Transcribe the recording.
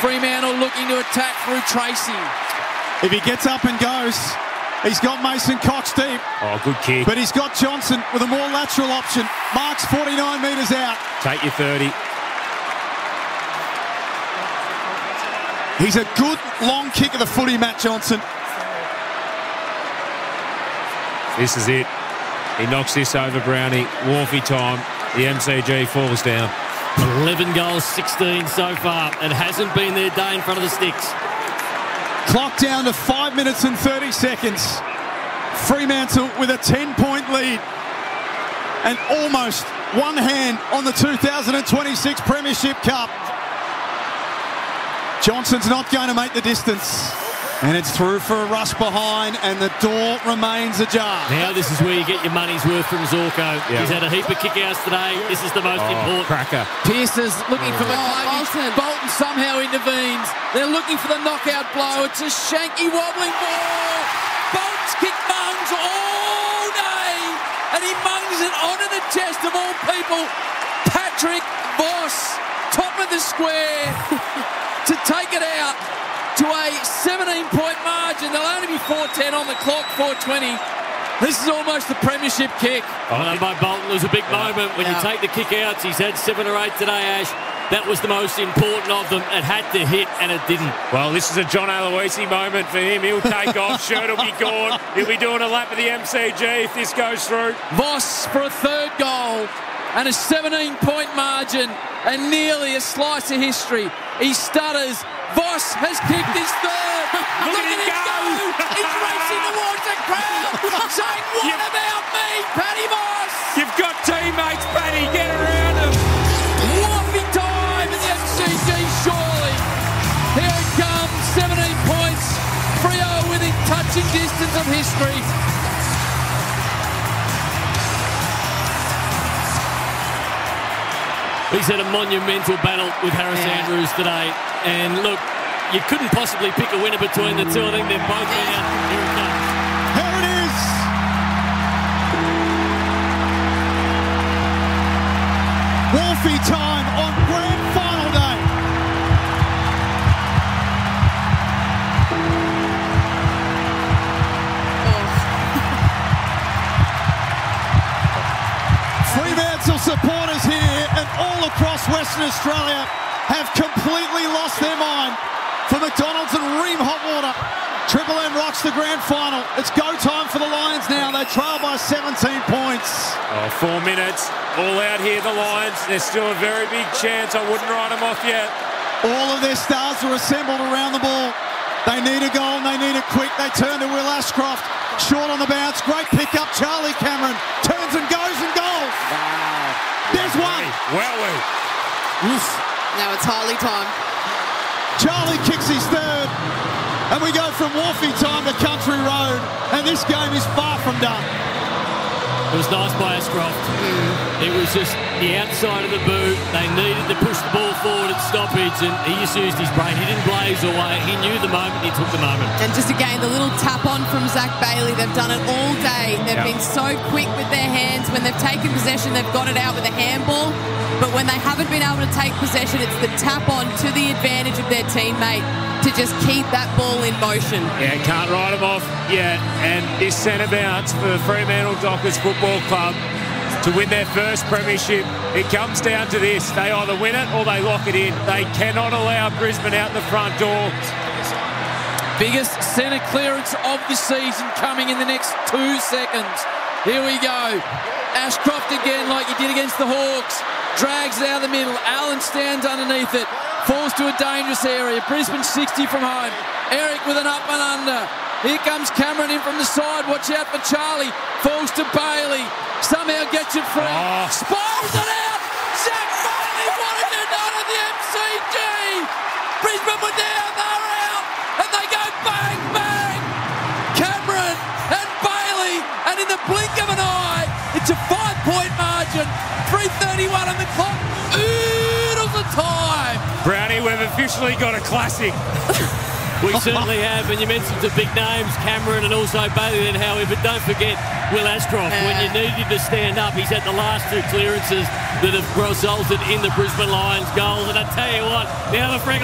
Fremantle looking to attack through Tracy. If he gets up and goes, he's got Mason Cox deep. Oh, good kick. But he's got Johnson with a more lateral option. Marks 49 metres out. Take your 30. He's a good long kick of the footy, Matt Johnson. This is it. He knocks this over Brownie. Wharfie time. The MCG falls down. 11 goals, 16 so far. It hasn't been their day in front of the sticks. Clock down to 5 minutes and 30 seconds. Fremantle with a 10-point lead. And almost one hand on the 2026 Premiership Cup. Johnson's not going to make the distance. And it's through for a rush behind, and the door remains ajar. Now this is where you get your money's worth from Zorko. Yeah. He's had a heap of kick-outs today. This is the most important. Cracker. Pearce is looking for McCluggage. Bolton somehow intervenes. They're looking for the knockout blow. It's a shanky, wobbling ball. Bolton's kick Mungs all day, and he mungs it onto the chest of all people. Patrick Voss, top of the square, to take it out to a 17-point margin. There'll only be 4:10 on the clock, 4:20. This is almost the premiership kick. I know by Bolton, it was a big moment. When you take the kick-outs, he's had 7 or 8 today, Ash. That was the most important of them. It had to hit, and it didn't. Well, this is a John Aloisi moment for him. He'll take off, shirt will be gone. He'll be doing a lap of the MCG if this goes through. Voss for a third goal and a 17-point margin and nearly a slice of history. He stutters. Voss has kicked his third. Look at him go. He's racing towards the crowd, saying, what about me, Paddy Voss? You've got teammates, Paddy. Get around them. Woffy time in the MCG, surely. Here it comes, 17 points. Freo within touching distance of history. He's had a monumental battle with Harris Andrews today. And look, you couldn't possibly pick a winner between the two. I think they've both been out. Here it comes. Here it is. Wolfie time on grand final day. Fremantle supporters here and all across Western Australia have completely lost their mind for McDonald's and Ream Hot Water. Triple M rocks the grand final. It's go time for the Lions now. They trail by 17 points. 4 minutes. All out here, the Lions. There's still a very big chance. I wouldn't write them off yet. All of their stars are assembled around the ball. They need a goal and they need it quick. They turn to Will Ashcroft. Short on the bounce. Great pick up. Charlie Cameron turns and goes and goals. Wow. There's one. Oof. Now it's Harley time. Charlie kicks his third. And we go from Wharfie time to Country Road. And this game is far from done. It was nice by Ashcroft. It was just the outside of the boot. They needed to push the ball forward at stoppage, and he just used his brain. He didn't blaze away. He knew the moment. He took the moment. And just again, the little tap on from Zach Bailey. They've done it all day. They've been so quick with their hands. When they've taken possession, they've got it out with a handball. But when they haven't been able to take possession, it's the tap on to the advantage of their teammate to just keep that ball in motion. Yeah, can't write them off yet. And this centre bounce for the Fremantle Dockers Football Club to win their first premiership. It comes down to this. They either win it or they lock it in. They cannot allow Brisbane out the front door. Biggest centre clearance of the season coming in the next 2 seconds. Here we go. Ashcroft again like he did against the Hawks. Drags it out of the middle. Allen stands underneath it. Falls to a dangerous area. Brisbane 60 from home. Eric with an up and under. Here comes Cameron in from the side. Watch out for Charlie. Falls to Bailey. Somehow gets it free. Spirals it out. Zach Bailey, what have you done at the MCG? Brisbane were down, they're out. And they go bang, bang. Cameron and Bailey. And in the blink of an eye, it's a 5-point margin. 3:31 on the clock. Oodles of time. Brownie, we've officially got a classic. We certainly have, and you mentioned the big names, Cameron and also Bailey and Howie, but don't forget Will Ashcroft. When you need him to stand up, he's had the last 2 clearances that have resulted in the Brisbane Lions goals. And I tell you what, now the